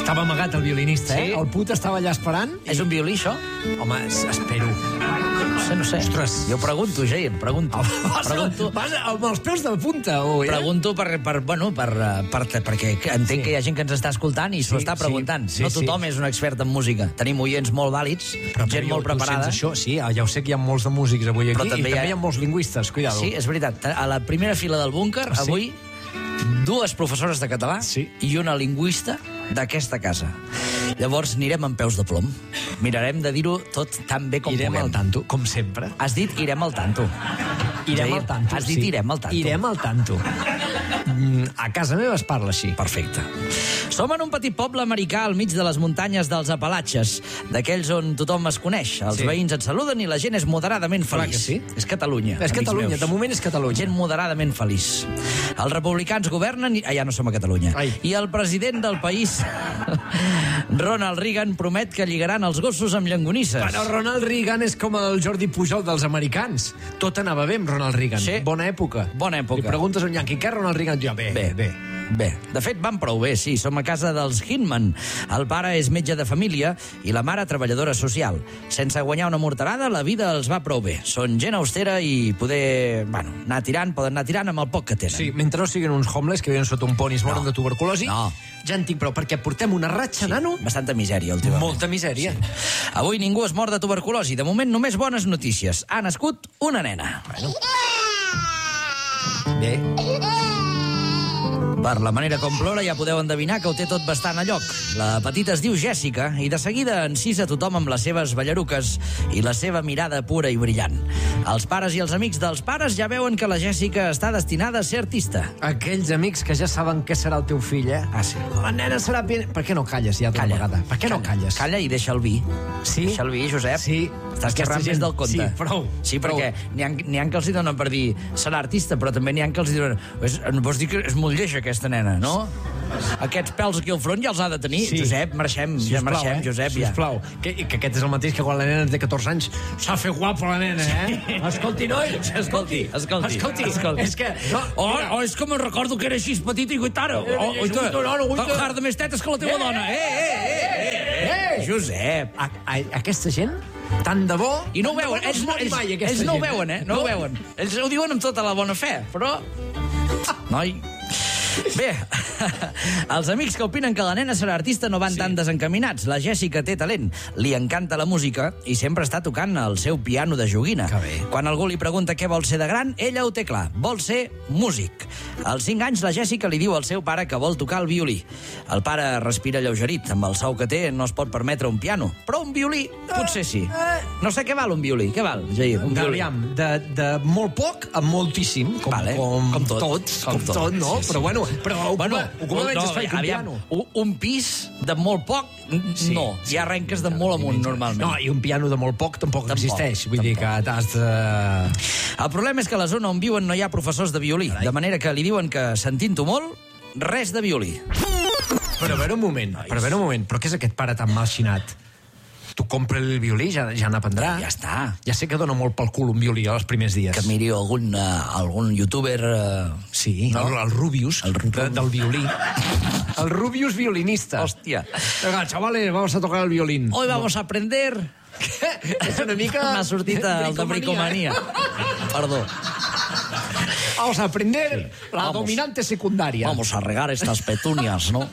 Estava amagat el violinista, Sí. El put estava allà esperant. És un violí, això? Home, espero. No sé. Ostres. Jo pregunto, Jair, pregunto. Vas amb els peus de punta, oi? Pregunto perquè entenc que hi ha gent que ens està escoltant i s'ho està preguntant. sí, No tothom és un expert en música. Tenim oients molt vàlids, gent molt preparada. Això, sí, ja ho sé que hi ha molts de músics avui aquí, Però també i també hi ha molts lingüistes, cuidado. Sí, és veritat. A la primera fila del búnquer, Sí. avui, 2 professores de català Sí. i una lingüista d'aquesta casa. Llavors anirem amb peus de plom. Mirarem de dir-ho tot tan bé com Irem puguem. al tanto, com sempre. Has dit irem al tanto. Irem Jair, al tanto. Has dit irem al tanto. Irem al tanto. A casa meva es parla així. Perfecte. Som en un petit poble americà al mig de les muntanyes dels Apalatxes, d'aquells on tothom es coneix. Els Sí. veïns et saluden i la gent és moderadament feliç. Clar que sí. És Catalunya. És amics Catalunya, meus. de moment és Catalunya. Gent moderadament feliç. Els republicans governen i... ja no som a Catalunya. Ai. I el president del país, Ronald Reagan, promet que lligaran els gossos amb llonganisses. Però Ronald Reagan és com el Jordi Pujol dels americans. Tot anava bé amb Ronald Reagan. Sí. Bona època. Bona època. Li preguntes a un yanqui, què Ronald Reagan? Jo, bé. Bé, de fet van prou bé, sí. Som a casa dels Hinman. El pare és metge de família i la mare treballadora social. Sense guanyar una morterada, la vida els va prou bé. Són gent austera i poden anar tirant amb el poc que tenen. Sí, mentre no siguin uns homeless que viuen sota un pont i es moren de tuberculosi, No. ja en tinc prou, perquè portem una ratxa, nano. Bastanta misèria, últimament. Molta misèria. Sí. Avui ningú es mor de tuberculosi. De moment, només bones notícies. Ha nascut una nena. Bé. Per la manera com plora ja podeu endevinar que ho té tot bastant a lloc. La petita es diu Jèssica i de seguida encisa tothom amb les seves ballaruques i la seva mirada pura i brillant. Els pares i els amics dels pares ja veuen que la Jèssica està destinada a ser artista. Aquells amics que ja saben què serà el teu fill, eh? Ah, sí. La nena serà... Per què no calles ja d'una vegada? Per què no calles? Calla i deixa el vi. Sí? Deixa el vi, Josep. Sí. Estàs Aquesta xerrant gent- més del compte. Sí, prou. Sí, Prou. perquè n'hi ha que els hi donen per dir serà artista, però també n'hi ha que els hi donen... Vols dir que és molt lleixa, aquesta nena, no? Aquests pèls aquí al front ja els ha de tenir. Sí. Josep, marxem, ja marxem, Josep, ja. Sisplau, que aquest és el mateix que quan la nena té 14 anys s'ha fet guapa la nena, eh? Escolti, noi! Escolti. És que... No, és que me'n recordo que era així petit i guitara. T'agrada més tetes que la teva dona. Josep. Aquesta gent, tant de bo... I no ho veuen, ells no ho veuen, eh? No ho veuen. Ells ho diuen amb tota la bona fe, però... Noi... Bé, els amics que opinen que la nena serà artista no van tan desencaminats. La Jèssica té talent, li encanta la música i sempre està tocant el seu piano de joguina. Que bé. Quan algú li pregunta què vol ser de gran, ella ho té clar, vol ser músic. Als 5 anys la Jèssica li diu al seu pare que vol tocar el violí. El pare respira lleugerit, amb el sou que té no es pot permetre un piano, però un violí potser sí. No sé què val un violí, què val, Jair? Un violí. De molt poc a moltíssim, com tot, no? Sí. Però bueno, ocupa menys espai que un aviam, piano. un pis de molt poc, no. Hi ha arrenques de molt amunt, normalment. No, i un piano de molt poc tampoc existeix. Vull dir que t'has de... El problema és que a la zona on viuen no hi ha professors de violí, de manera que li diuen que, sentint-ho molt, res de violí. Però a veure un moment, però què és aquest pare tan malxinat? Tu compra el violí, ja n'aprendrà. Ja està. Ja sé que dona molt pel cul un violí els primers dies. Que miri algun youtuber... Sí, no? el Rubius, del violí. El Rubius violinista. Hòstia. Venga, chavales, vamos a tocar el violín. Hoy vamos a aprender... Què? És una mica... M'ha sortit el de bricomania. Perdó. Vamos a aprender la dominante secundaria. Vamos a regar estas petunias, ¿no?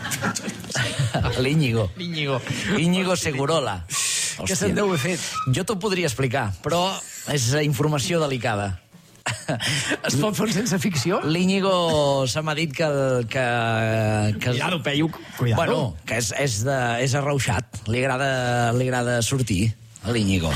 L'Íñigo. Íñigo Segurola. Què se'n deu haver fet? Jo t'ho podria explicar, però és informació delicada. Es pot fer sense ficció? L'Íñigo se m'ha dit que... Cuidado, Peyuc. Cuidado. Bueno, que és arrauxat. Li agrada sortir, a l'Íñigo.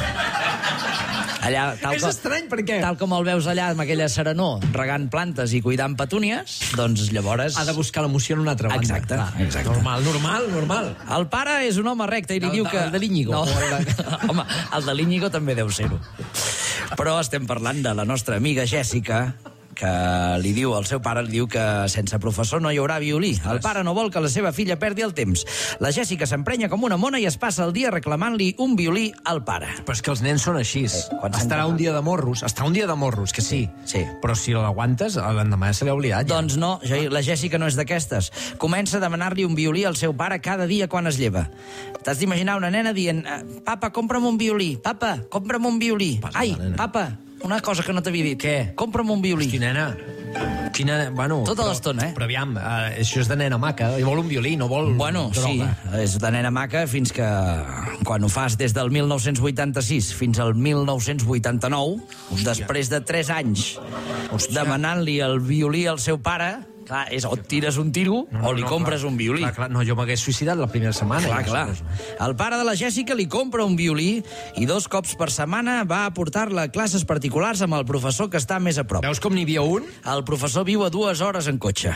Allà, És estrany, perquè... Tal com el veus allà amb aquella serenor, regant plantes i cuidant petúnies, doncs llavors... Ha de buscar l'emoció en una altra banda. Exacte, Clar, exacte. Normal. El pare és un home recte i li diu que... El de l'Íñigo. No, home, el de l'Íñigo també deu ser-ho. Però estem parlant de la nostra amiga Jèssica, que li diu al seu pare, li diu que sense professor no hi haurà violí. El pare no vol que la seva filla perdi el temps. La Jessica s'emprenya com una mona i es passa el dia reclamant-li un violí al pare. Però és que els nens són així. Estarà un dia de morros, que sí. Però si l'aguantes, l'endemà se l'ha oblidat. Doncs no, la Jessica no és d'aquestes. Comença a demanar-li un violí al seu pare cada dia quan es lleva. T'has d'imaginar una nena dient: papa, compra'm un violí, papa, compra'm un violí. Ai, papa, una cosa que no t'havia dit. Què? Compra'm un violí. Hosti, nena. Bueno, tota l'estona, Però aviam, això és de nena maca. I vol un violí, no vol droga. Sí, és de nena maca fins que quan ho fas des del 1986 fins al 1989, després de 3 anys demanant-li el violí al seu pare, clar, és o et tires un tiro o li compres un violí. Clar, no, jo m'hagués suïcidat la primera setmana. Clar. El pare de la Jessica li compra un violí i 2 cops per setmana va a portar-la a classes particulars amb el professor que està més a prop. Veus com n'hi havia un? El professor viu a 2 hores en cotxe.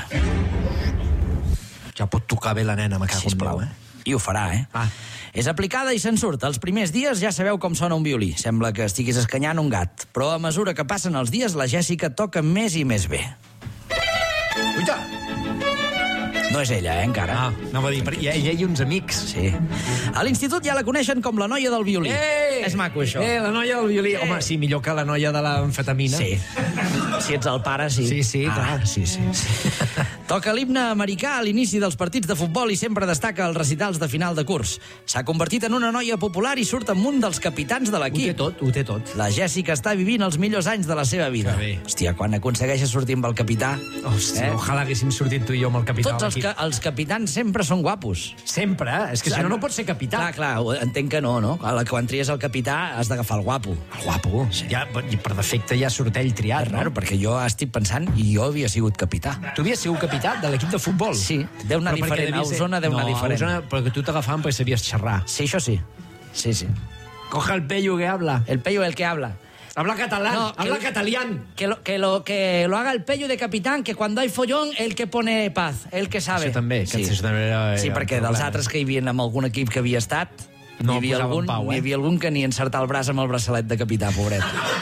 Ja pot tocar bé la nena, me cago en Déu, I ho farà, És aplicada i se'n surt. Els primers dies ja sabeu com sona un violí. Sembla que estiguis escanyant un gat. Però a mesura que passen els dies, la Jessica toca més i més bé. Uita! No és ella, encara. Anava a dir, hi ha uns amics. Sí. A l'institut ja la coneixen com la noia del violí. És maco, això. La noia del violí. Home, sí, millor que la noia de l'amfetamina. Sí. Si ets el pare, sí. Sí, clar. Sí. Toca l'himne americà a l'inici dels partits de futbol i sempre destaca els recitals de final de curs. S'ha convertit en una noia popular i surt amb un dels capitans de l'equip. Ho té tot. La Jessica està vivint els millors anys de la seva vida. Que bé. Hòstia, quan aconsegueixes sortir amb el capità... Hòstia, ojalà haguéssim sortit tu i jo amb el capità. Tots els capitans sempre són guapos. Sempre, És que si no pots ser capità. Clar, entenc que no? Quan tries el capità has d'agafar el guapo. El guapo? Sí. Ja, per defecte ja surt ell triat, És raro, perquè jo estic pensant i jo havia sigut capità. Tu havies sigut capità de l'equip de futbol? Sí, deu anar diferent. A Osona deu anar diferent. No, a Osona, perquè tu t'agafaven perquè sabies xerrar. Sí, això sí. Sí. Coja el pello que habla. El pello el que habla. Habla catalán, habla catalán. Que lo haga el pello de capitán, que cuando hay follón, el que pone paz, el que sabe. Això també. Sí, perquè dels altres que hi havia amb algun equip que havia estat, no hi havia algun que ni encertar el braç amb el braçalet de capità, pobret.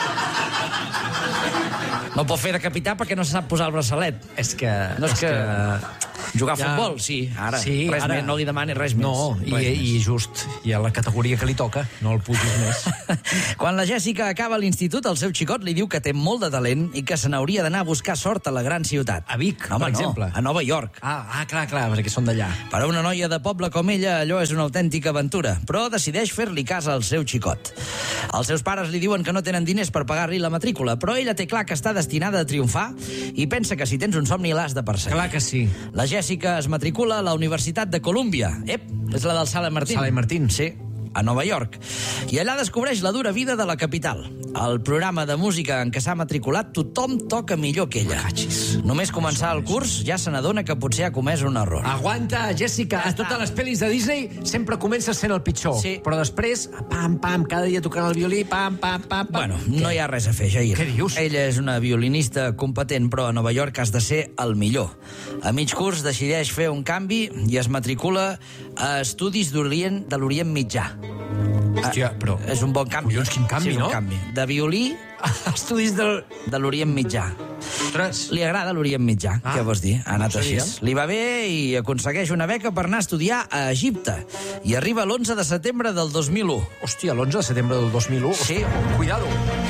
No pot fer de capità perquè no sap posar el braçalet. És que... Jugar a futbol, sí. Ara més, no li demani res més. No, i just. I a la categoria que li toca, no el pugis més. Quan la Jessica acaba l'institut, el seu xicot li diu que té molt de talent i que se n'hauria d'anar a buscar sort a la gran ciutat. A Vic, per exemple. A Nova York. Clar, perquè són d'allà. Per a una noia de poble com ella, allò és una autèntica aventura, però decideix fer-li cas al seu xicot. Els seus pares li diuen que no tenen diners per pagar-li la matrícula, però ella té clar que està destinada a triomfar i pensa que si tens un somni l'has de perseguir. Clar que sí. La Jessica es matricula a la Universitat de Colúmbia. És la del Sala Martín. Sala Martín. Sí, a Nova York. I allà descobreix la dura vida de la capital. Al programa de música en què s'ha matriculat, tothom toca millor que ella. Només començar el curs ja se n'adona que potser ha comès un error. Aguanta, Jessica. A totes les pel·lis de Disney sempre comences sent el pitjor. Sí. Però després, pam, cada dia tocant el violí, pam. Bueno, no hi ha res a fer, Jair. Què dius? Ella és una violinista competent, però a Nova York has de ser el millor. A mig curs decideix fer un canvi i es matricula a Estudis de l'Orient Mitjà. Hòstia, però... És un bon canvi. Collons, quin canvi, no? Un canvi. De violí a Estudis de l'Orient Mitjà. Li agrada l'Orient Mitjà, què vols dir? Ha anat així. Li va bé i aconsegueix una beca per anar a estudiar a Egipte. I arriba l'11 de setembre del 2001. Hòstia, l'11 de setembre del 2001? Sí. Cuidado.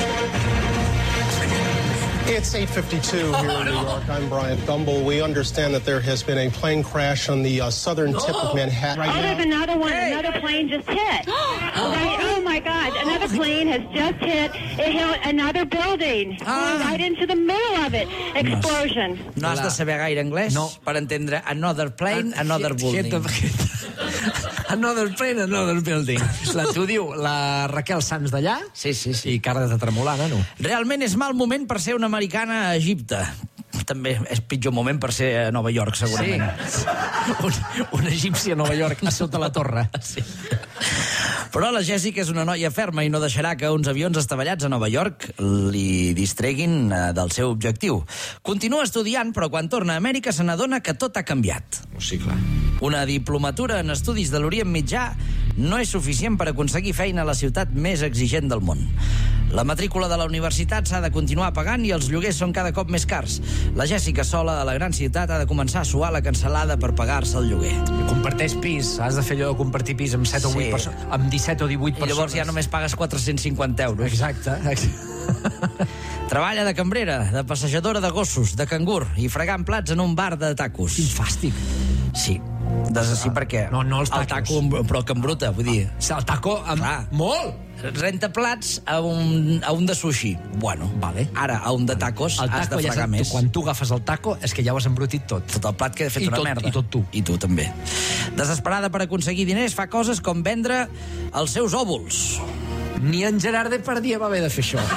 It's 8:52 here in New York. I'm Bryant Gumbel. We understand that there has been a plane crash on the southern tip of Manhattan right now. There's another one. Another plane just hit. Oh, my God. Another plane has just hit. It hit another building. Right into the middle of it. Explosion. No has de saber gaire anglès per entendre another plane, another building. Another plane, another building. Tu diu la Raquel Sanz d'allà? Sí. I cara de tremolar, nano. Realment és mal moment per ser una americana a Egipte. També és pitjor moment per ser a Nova York, segurament. Sí. Un egipci a Nova York, a sota la torre. Sí. Però la Jessica és una noia ferma i no deixarà que uns avions estavellats a Nova York li distreguin del seu objectiu. Continua estudiant, però quan torna a Amèrica se n'adona que tot ha canviat. Sí, clar. Una diplomatura en estudis de l'Orient Mitjà no és suficient per aconseguir feina a la ciutat més exigent del món. La matrícula de la universitat s'ha de continuar pagant i els lloguers són cada cop més cars. La Jèssica, sola a la gran ciutat, ha de començar a suar la cancel·lada per pagar-se el lloguer. Comparteix pis. Has de fer allò de compartir pis amb 7 o 8 persones, amb 17 o 18 persones. I llavors ja només pagues 450 euros. Exacte. Treballa de cambrera, de passejadora de gossos, de cangur i fregant plats en un bar de tacos. Quin fàstic. Sí. Sí, perquè... No els tacos. El taco, però que embruta, vull dir... El taco, molt! Renta plats a un de sushi. Bueno, vale. Ara, a un de tacos has de fregar més. Quan tu agafes el taco és que ja ho has embrutit tot. Tot el plat queda fet una merda. I tot tu. I tu també. Desesperada per aconseguir diners, fa coses com vendre els seus òvuls. Ni en Gerard Depardieu va haver de fer això.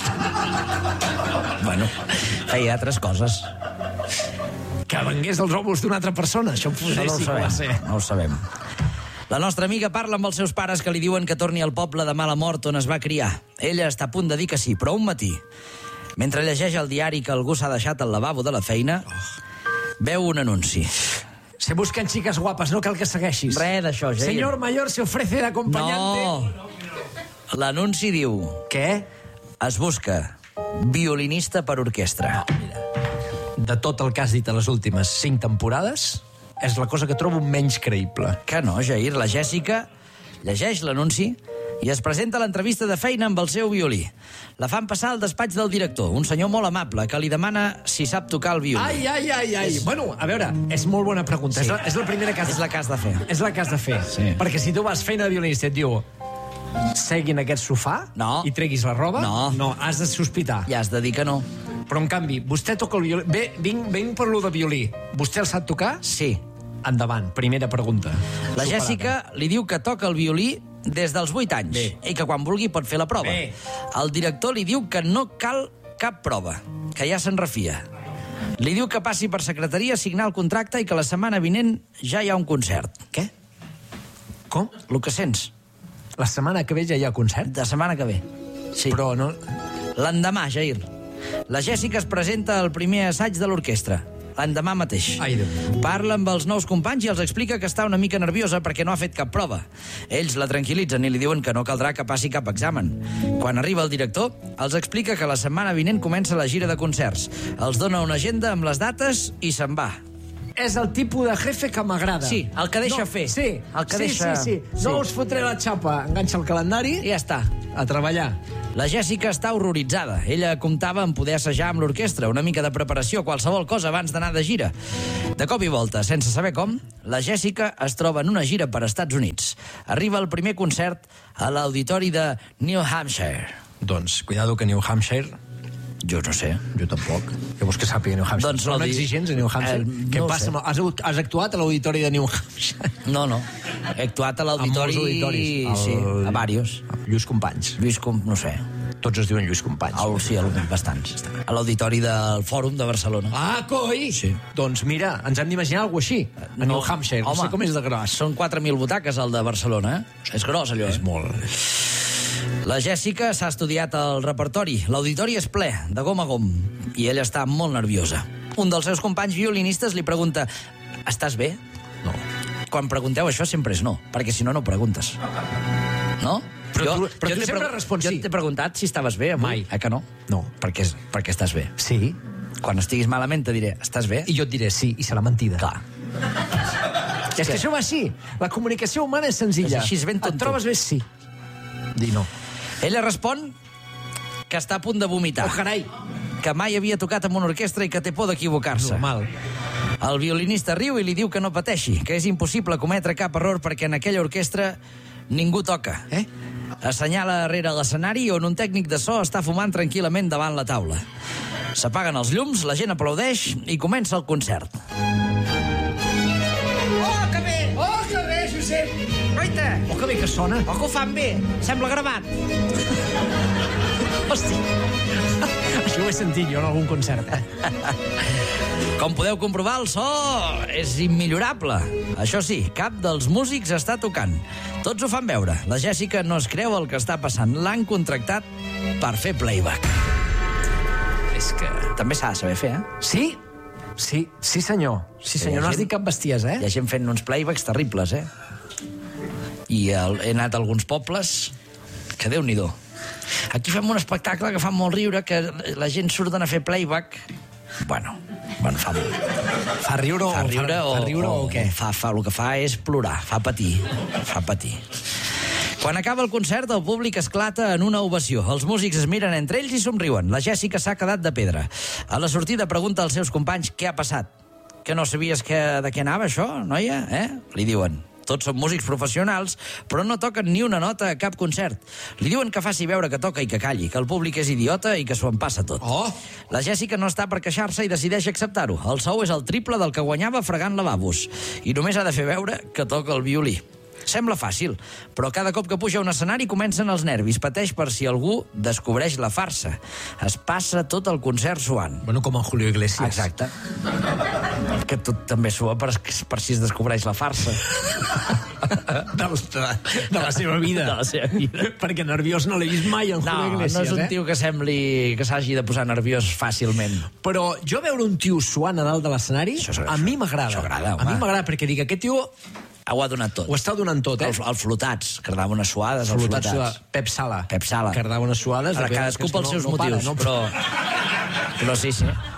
Bueno, feia altres coses. Que vengués els òvuls d'una altra persona. Això no ho sabem. La nostra amiga parla amb els seus pares que li diuen que torni al poble de mala mort on es va criar. Ella està a punt de dir que sí, però un matí, mentre llegeix el diari que algú s'ha deixat al lavabo de la feina, veu un anunci. Se busquen chicas guapes, no cal que segueixis. Res d'això, Jair. Señor mayor se ofrece de acompañante. No. L'anunci diu... Què? Es busca violinista per orquestra. No, mira. De tot el que has dit a les últimes 5 temporades, és la cosa que trobo menys creïble. Que no, Jair. La Jèssica llegeix l'anunci i es presenta a l'entrevista de feina amb el seu violí. La fan passar al despatx del director, un senyor molt amable, que li demana si sap tocar el violí. Ai. Bueno, a veure, és molt bona pregunta. Sí. És la primera que has... És la que has de fer. És la que has de fer. Sí. Perquè si tu vas feina de violinista i et diu segui en aquest sofà i treguis la roba, no, has de sospitar. Ja has de dir que no. Però, en canvi, vostè toca el violí... Vinc per lo de violí. Vostè el sap tocar? Sí. Endavant, primera pregunta. La Jèssica li diu que toca el violí des dels 8 anys. Bé. I que quan vulgui pot fer la prova. Bé. El director li diu que no cal cap prova, que ja se'n refia. Li diu que passi per secretaria a signar el contracte i que la setmana vinent ja hi ha un concert. Què? Com? El que sents. La setmana que ve ja hi ha concert? La setmana que ve. Sí. Però no... L'endemà, Jair. La Jèssica es presenta al primer assaig de l'orquestra. L'endemà mateix. Ai, Déu. Parla amb els nous companys i els explica que està una mica nerviosa perquè no ha fet cap prova. Ells la tranquil·litzen i li diuen que no caldrà que passi cap examen. Quan arriba el director, els explica que la setmana vinent comença la gira de concerts. Els dona una agenda amb les dates i se'n va. És el tipus de jefe que m'agrada. Sí, el que deixa fer. Sí, el que deixa... Sí. No us fotré la xapa. Enganxa el calendari i ja està. A treballar. La Jèssica està horroritzada. Ella comptava en poder assajar amb l'orquestra, una mica de preparació, qualsevol cosa abans d'anar de gira. De cop i volta, sense saber com, la Jèssica es troba en una gira per Estats Units. Arriba el primer concert a l'auditori de New Hampshire. Doncs, cuidado que New Hampshire... Jo no sé, jo tampoc. Que vols que sàpiga New Hampshire? Doncs són exigents a New Hampshire. Què passa? Has actuat a l'auditori de New Hampshire? No. He actuat a l'auditori... A molts auditoris. Sí, a diversos. Lluís Companys. No sé. Tots es diuen Lluís Companys. Sí, bastants. A l'auditori del Fòrum de Barcelona. Ah, coi! Sí. Doncs mira, ens hem d'imaginar alguna cosa així. A New Hampshire. No sé com és de gros. Són 4.000 butaques, el de Barcelona, eh? És gros, allò, És molt... La Jèssica s'ha estudiat el repertori. L'auditori és ple, de gom a gom, i ella està molt nerviosa. Un dels seus companys violinistes li pregunta: estàs bé? No. Quan pregunteu això sempre és no, perquè si no, no preguntes. No? Però tu sempre respons sí. Jo t'he preguntat si estaves bé avui. Mai. Que no? No. Perquè estàs bé. Sí. Quan estiguis malament te diré: estàs bé? I jo et diré sí, i serà mentida. Clar. És que això va així. La comunicació humana és senzilla. És així, és ben tonto. Et trobes bé? Sí. Di no. Ella respon que està a punt de vomitar. Oh, carai! Que mai havia tocat amb una orquestra i que té por d'equivocar-se. Normal. El violinista riu i li diu que no pateixi, que és impossible cometre cap error perquè en aquella orquestra ningú toca. Assenyala darrere l'escenari on un tècnic de so està fumant tranquil·lament davant la taula. S'apaguen els llums, la gent aplaudeix i comença el concert. Oh, que bé, Josep! Oita! Oh, que bé que sona. Oh, que ho fan bé! Sembla gravat. Hosti! Això ho he sentit jo en algun concert. Com podeu comprovar, el so és immillorable. Això sí, cap dels músics està tocant. Tots ho fan veure. La Jèssica no es creu el que està passant. L'han contractat per fer playback. És que... També s'ha de saber fer, eh? Sí? Sí, senyor. Sí, senyor. No has dit cap bestiesa, eh? Hi ha gent fent uns playbacks terribles, eh? I he anat a alguns pobles que Déu-n'hi-do. Aquí fem un espectacle que fa molt riure, que la gent surten a fer playback. Bueno, fa molt. Fa riure o què? El que fa és plorar, fa patir. Quan acaba el concert, el públic esclata en una ovació. Els músics es miren entre ells i somriuen. La Jèssica s'ha quedat de pedra. A la sortida pregunta als seus companys què ha passat. Que no sabies de què anava això, noia? Li diuen. Tots són músics professionals, però no toquen ni una nota a cap concert. Li diuen que faci veure que toca i que calli, que el públic és idiota i que s'ho empassa tot. La Jèssica no està per queixar-se i decideix acceptar-ho. El sou és el triple del que guanyava fregant lavabos. I només ha de fer veure que toca el violí. Sembla fàcil, però cada cop que puja a un escenari comencen els nervis. Pateix per si algú descobreix la farsa. Es passa tot el concert suant. Bueno, com en Julio Iglesias. Exacte. Que tu també sua per si es descobreix la farsa. De la seva vida. De la seva vida. Perquè nerviós no l'he vist mai, en Julio Iglesias. No és un tio que sembli que s'hagi de posar nerviós fàcilment. Però jo veure un tio suant a dalt de l'escenari, a mi m'agrada. Això agrada, home. A mi m'agrada perquè dic, aquest tio ho ha donat tot. Ho està donant tot, El Flotats, que dava unes suades. Pep Sala. Que dava unes suades. Ara cadascú pels seus motius, però sí.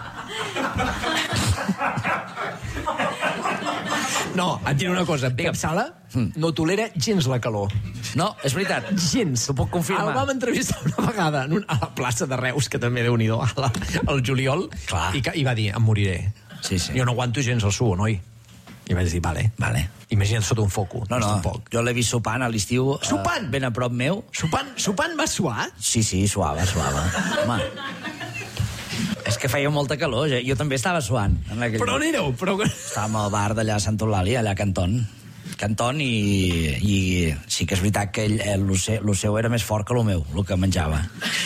No, et diré una cosa. Pep Sala no tolera gens la calor. No, és veritat. Gens. T'ho puc confirmar. El vam entrevistar una vegada a la plaça de Reus, que també Déu-n'hi-do, al juliol, i va dir, em moriré. Sí. Jo no aguanto gens el suor, noi. I vaig dir, vale. Imagina't sota un foco. No, jo l'he vist sopant a l'estiu. Sopant? Ben a prop meu. Sopant va suar? Sí, suava. Home, és que feia molta calor, jo també estava suant. Però on éreu? Estàvem al bar d'allà a Sant Eulàlia, allà a Canton, i sí que és veritat que el seu era més fort que el meu, el que menjava.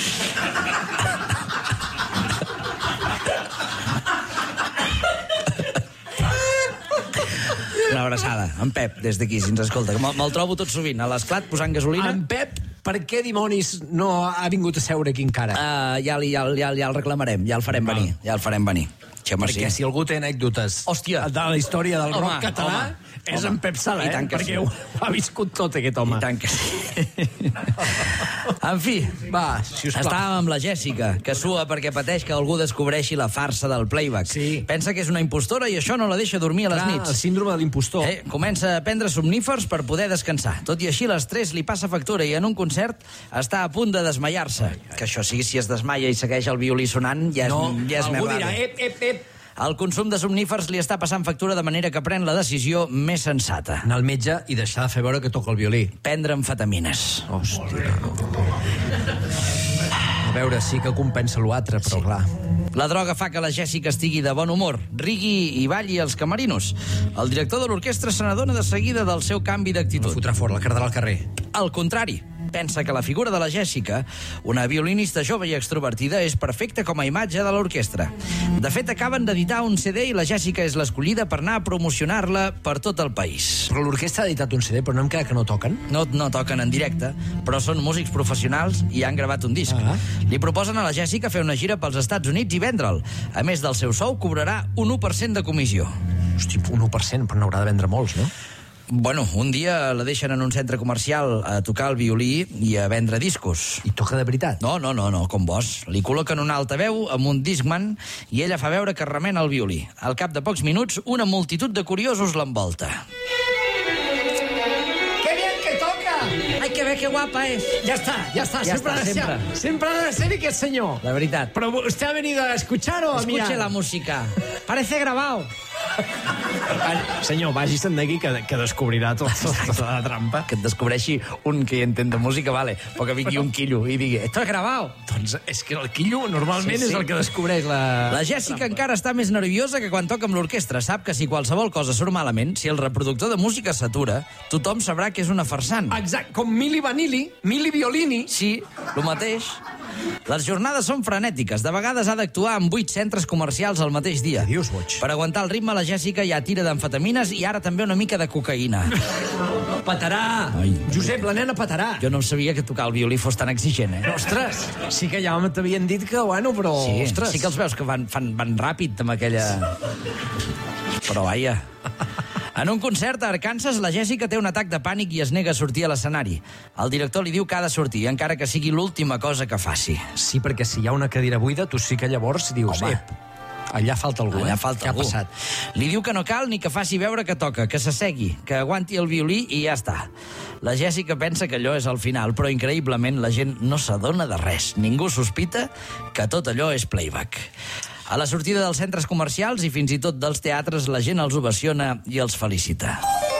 Una abraçada, en Pep, des d'aquí, si ens escolta. Me'l trobo tot sovint, a l'esclat, posant gasolina. En Pep, per què dimonis no ha vingut a seure aquí encara? Ja el reclamarem, ja el farem venir. Perquè si algú té anècdotes de la història del rock català, és en Pep Sala, perquè ho ha viscut tot, aquest home. I tant que sí. En fi, estàvem amb la Jèssica, que sua perquè pateix que algú descobreixi la farsa del playback. Pensa que és una impostora i això no la deixa dormir a les nits. El síndrome de l'impostor. Comença a prendre somnífers per poder descansar. Tot i així, l'estrès li passa factura i en un concert està a punt de desmaiar-se. Que això sí, si es desmaia i segueix el violí sonant, ja és més raro. Algú dirà, El consum de somnífers li està passant factura de manera que pren la decisió més sensata. Anar al metge i deixar de fer veure que toca el violí. Prendre amfetamines. Hòstia. A veure, sí que compensa l'altre, però clar. La droga fa que la Jèssica estigui de bon humor, rigui i balli als camerinos. El director de l'orquestra se n'adona de seguida del seu canvi d'actitud. No fotrà fort, la cardarà al carrer. Al contrari, pensa que la figura de la Jèssica, una violinista jove i extrovertida, és perfecta com a imatge de l'orquestra. De fet, acaben d'editar un CD i la Jèssica és l'escollida per anar a promocionar-la per tot el país. Però l'orquestra ha editat un CD, però no em queda que no toquen? No toquen en directe, però són músics professionals i han gravat un disc. Li proposen a la Jèssica fer una gira pels Estats Units i vendre'l. A més del seu sou, cobrarà un 1% de comissió. Hosti, un 1%, però n'haurà de vendre molts, no? Bueno, un dia la deixen en un centre comercial a tocar el violí i a vendre discos. I toca de veritat? No, com vos. Li col·loquen un altaveu amb un Discman i ella fa veure que remena el violí. Al cap de pocs minuts, una multitud de curiosos l'envolta. ¡Qué bien que toca! Ai, que bé, que guapa és. Ya está. Siempre ha de ser y que es señor. La veritat. ¿Pero usted ha venido a escuchar o a mirar? Escuche la música. Parece grabado. Senyor, vagi-se'n d'aquí que descobrirà tota la trampa. Que et descobreixi un que hi entén de música, vale, però que vingui un quillo i digui, esto es grabado. Doncs és que el quillo normalment és el que descobreix la... La Jèssica encara està més nerviosa que quan toca amb l'orquestra. Sap que si qualsevol cosa surt malament, si el reproductor de música s'atura, tothom sabrà que és una farsant. Exacte, com Milli Vanilli, Milli Violini. Sí, el mateix. Les jornades són frenètiques. De vegades ha d'actuar en 8 centres comercials al mateix dia. Dios, boig. Per aguantar el ritme, la Jèssica ja tira d'amfetamines i ara també una mica de cocaïna. Patarà! Josep, la nena patarà. Jo no sabia que tocar el violí fos tan exigent, Ostres, sí que ja t'havien dit que, bueno, però... Sí que els veus que van ràpid amb aquella... Però, vaja... En un concert a Arkansas, la Jessica té un atac de pànic i es nega a sortir a l'escenari. El director li diu que ha de sortir, encara que sigui l'última cosa que faci. Sí, perquè si hi ha una cadira buida, tu sí que llavors dius, allà falta algú, allà falta algú. Què ha passat? Li diu que no cal ni que faci veure que toca, que s'assegui, que aguanti el violí i ja està. La Jessica pensa que allò és el final, però increïblement la gent no s'adona de res. Ningú sospita que tot allò és playback. A la sortida dels centres comercials i fins i tot dels teatres, la gent els ovaciona i els felicita.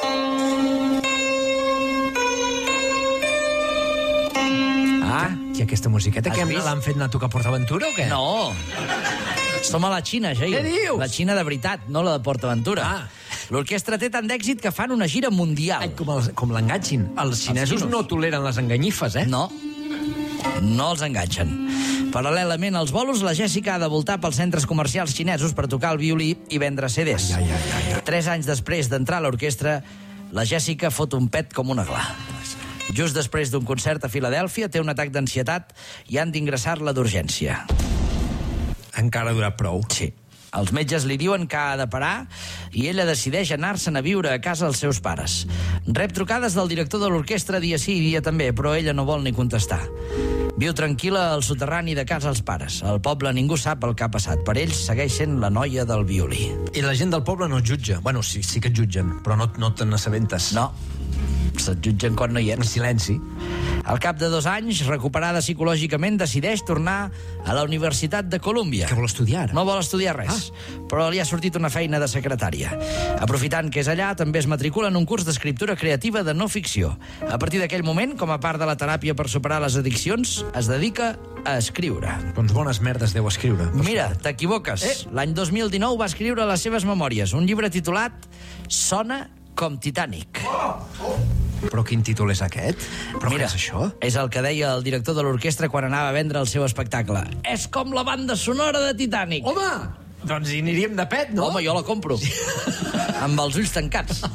I aquesta musiqueta que l'han fet anar a tocar PortAventura o què? No. Som a la Xina, Jair. Què dius? La Xina de veritat, no la de PortAventura. L'orquestra té tant d'èxit que fan una gira mundial. Com l'enganxin. Els xinesos no toleren les enganyifes, eh? No els enganxen. Paral·lelament als bolos, la Jessica ha de voltar pels centres comercials xinesos per tocar el violí i vendre CDs. 3 anys després d'entrar a l'orquestra, la Jessica fot un pet com una gla. Just després d'un concert a Filadèlfia, té un atac d'ansietat i han d'ingressar-la d'urgència. Encara ha durat prou. Sí. Els metges li diuen que ha de parar i ella decideix anar-se'n a viure a casa als seus pares. Rep trucades del director de l'orquestra dia sí i dia també, però ella no vol ni contestar. Viu tranquil·la al soterrani de casa als pares. Al poble ningú sap el que ha passat. Per ells segueix sent la noia del violí. I la gent del poble no et jutja. Bueno, sí que et jutgen, però no te n'assabentes. No. Se't jutgen quan no hi ets. En silenci. Al cap de 2 anys, recuperada psicològicament, decideix tornar a la Universitat de Colúmbia. Què vol estudiar? No vol estudiar res, però li ha sortit una feina de secretària. Aprofitant que és allà, també es matricula en un curs d'escriptura creativa de no ficció. A partir d'aquell moment, com a part de la teràpia per superar les addiccions, es dedica a escriure. Doncs bones merdes deu escriure. Mira, t'equivoques. L'any 2019 va escriure les seves memòries, un llibre titulat Sona com Titanic. Però quin títol és aquest? Però mira, què és això? És el que deia el director de l'orquestra quan anava a vendre el seu espectacle. És com la banda sonora de Titanic. Home, doncs hi aniríem de pet, no? Home, jo la compro. Amb els ulls tancats.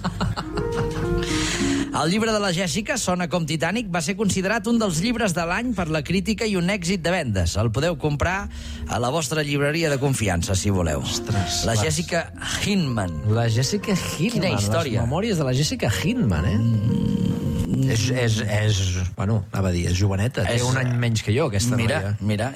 El llibre de la Jessica, Sona com Titanic, va ser considerat un dels llibres de l'any per la crítica i un èxit de vendes. El podeu comprar a la vostra llibreria de confiança, si voleu. Ostres, la Jessica Hinman. La Jessica Hinman. Quina història. Les memòries de la Jessica Hinman, Bueno, anava a dir, és joveneta. Té un any menys que jo, aquesta noia. Mira,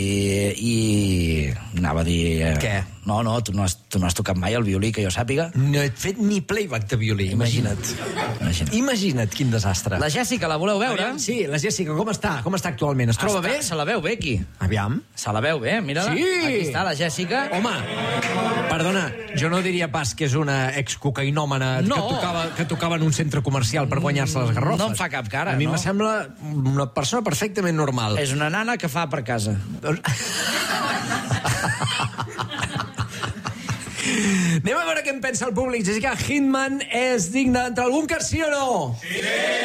i anava a dir... Què? No, tu no has tocat mai el violí, que jo sàpiga. No he fet ni playback de violí, imagina't. Imagina't quin desastre. La Jessica, la voleu veure? Aviam, sí, la Jessica, com està? Com està actualment? Es troba bé? Se la veu bé, aquí. Aviam. Se la veu bé, mira-la. Sí! Aquí està la Jessica. Home, perdona, jo no diria pas que és una excocainòmana que tocava en un centre comercial per guanyar-se les garrofes. No em fa cap cara, A mi me sembla una persona perfectament normal. És una nana que fa per casa. Anem a veure què en pensa el públic. Jessica Hinman és digna d'entrar al búnquer, sí o no? Sí!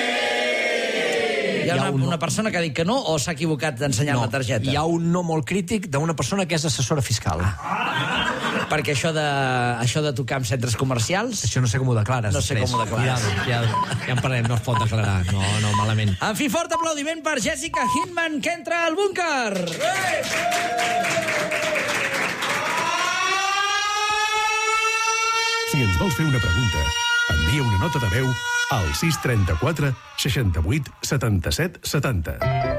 Hi ha una persona que ha dit que no o s'ha equivocat d'ensenyar la targeta? Hi ha un no molt crític d'una persona que és assessora fiscal. Perquè això de tocar en centres comercials... Això no sé com ho declares. No sé com ho declares. Ja en parlem, no es pot declarar. No, malament. En fi, fort aplaudiment per Jessica Hinman, que entra al búnquer! Si ens vols fer una pregunta, envia una nota de veu al 634 68 77 70.